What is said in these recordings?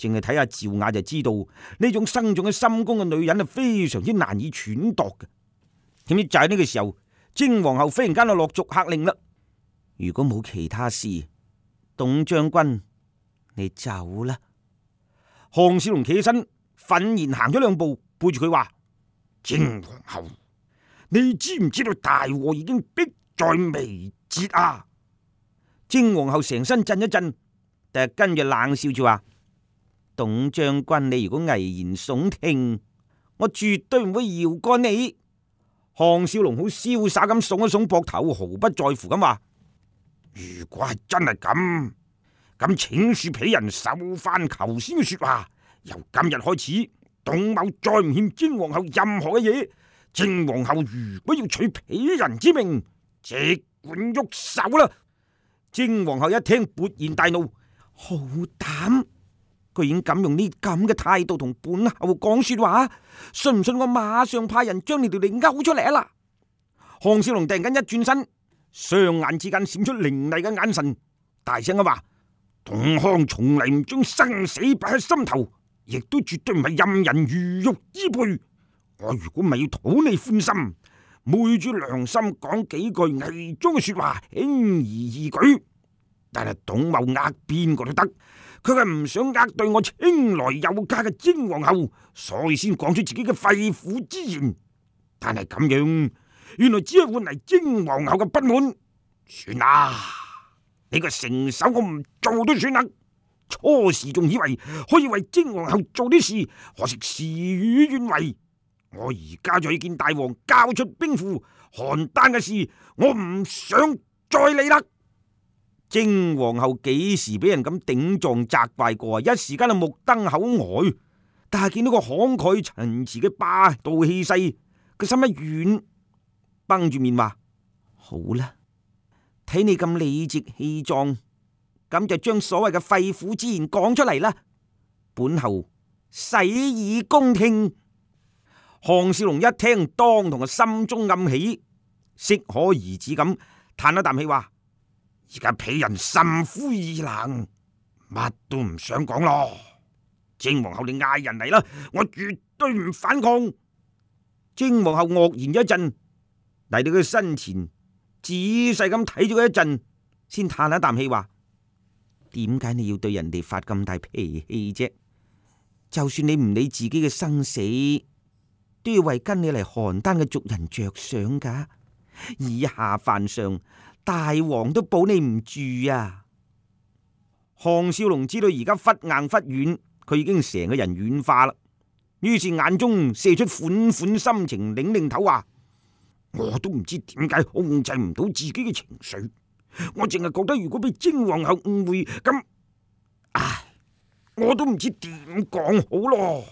淨係睇下趙雅就知道呢種生長喺深宮嘅女人係非常之難以揣度嘅。點知就喺呢個時候，貞皇后忽然間就落逐客令啦。如果冇其他事，董將軍你走啦。項少龍企起身，憤然行咗兩步，背住佢話：貞皇后，你知唔知道大禍已經迫在眉睫啊？貞皇后成身震一震，但係跟住冷笑住話：董將軍，你如果危言聳聽，我絕對唔會饒過你。項少龍好瀟灑咁聳一聳膊頭，毫不在乎咁話：如果係真係咁請恕鄙人受翻求先嘅說話。由今日開始，董某再唔欠貞皇后任何嘅嘢。貞皇后如果要取鄙人之命，即管喐手啦！貞皇后一聽，勃然大怒，好膽，居然敢用呢咁嘅態度同本后講說話，信唔信我馬上派人將你條脷勾出嚟啊啦！項少龍突然間一轉身，雙眼之間閃出凌厲嘅眼神，大聲咁話：董康從嚟唔將生死擺喺心頭，亦都絕對唔係任人魚肉之輩。我如果唔係要討你歡心，昧住良心講幾句偽裝嘅說話，輕而易舉。但係董某呃邊個都得，佢係唔想呃對我青來有加嘅貞皇后，所以先講出自己嘅肺腑之言。但係咁樣，原來只係換嚟貞皇后嘅不滿。算啦，呢個成手我唔做都算啦。初時仲以為可以為貞皇后做啲事，可惜事與願違。我而家就要見大王交出兵符，邯鄲嘅事我唔想再理啦。貞皇后幾時俾人咁頂撞責怪過啊？一時間就目瞪口呆，但係見到個慷慨陳詞嘅霸道氣勢，個心一軟，繃住面話：好啦，睇你咁理直氣壯，咁就將所謂嘅肺腑之言講出嚟啦，本后洗耳恭聽。項少龍一聽，當堂嘅心中暗喜，適可而止咁嘆一啖氣話：而家鄙人心灰意冷，乜都唔想講咯。貞皇后你嗌人嚟啦，我絕對唔反抗。貞皇后愕然一陣，嚟到佢身前，仔細咁睇咗佢一陣，先嘆一啖氣話：點解你要對人哋發咁大脾氣啫？就算你唔理自己嘅生死，都要為跟你嚟邯鄲嘅族人着想噶。以下犯上，大王都保你唔住啊！項少龍知道而家忽硬忽軟，佢已經成個人軟化啦。於是眼中射出款款心情，擰擰頭話：我都唔知點解控制唔到自己嘅情緒，我淨係覺得如果俾貞皇后誤會，咁，唉，我都唔知點講好咯。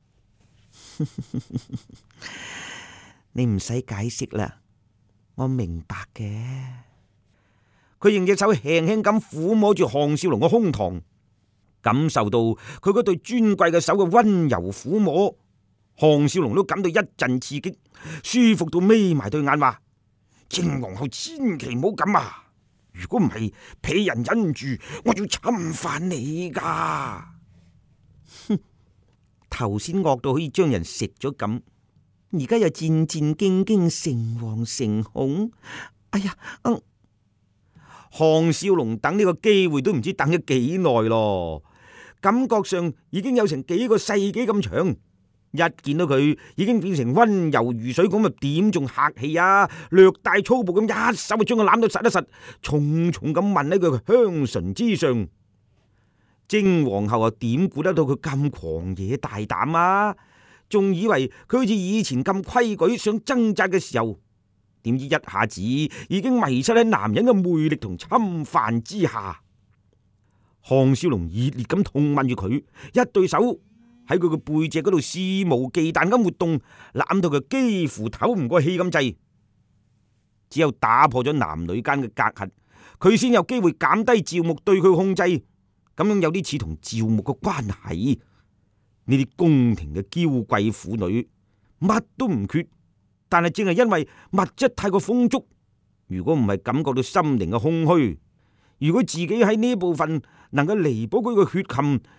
你唔使解釋啦，我明白嘅。佢用隻手輕輕咁撫摸住項少龍嘅胸膛，感受到佢嗰對尊貴嘅手嘅溫柔撫摸，項少龍都感到一陣刺激，舒服到眯埋對眼話：貞皇后千祈唔好咁啊！如果唔係，鄙人忍唔住，我要侵犯你噶。頭先惡到可以將人食咗咁，而家又戰戰兢兢，誠惶誠恐。哎呀，項少龍等呢個機會都唔知等咗幾耐咯，感覺上已經有成幾個世紀咁長。一見到佢，已經變成溫柔如水咁，啊點仲客氣啊？略帶粗暴咁一手就將佢攬到實一實，重重咁吻喺佢嘅香唇之上。貞皇后又點估得到佢咁狂野大膽啊？仲以為佢好似以前咁規矩，想掙扎嘅時候，點知一下子已經迷失喺男人嘅魅力同侵犯之下。項少龍熱烈咁痛吻住佢，一對手喺佢嘅背脊嗰度肆無忌憚咁活動，攬到佢幾乎唞唔過氣咁滯。只有打破咗男女間嘅隔閡，佢先有機會減低趙牧對佢嘅控制，咁樣有啲似同趙牧嘅關係。呢啲宮廷嘅嬌貴婦女乜都唔缺，但係正係因為物質太過豐足，如果唔係感覺到心靈嘅空虛，如果自己喺呢部分能夠彌補佢嘅缺陷，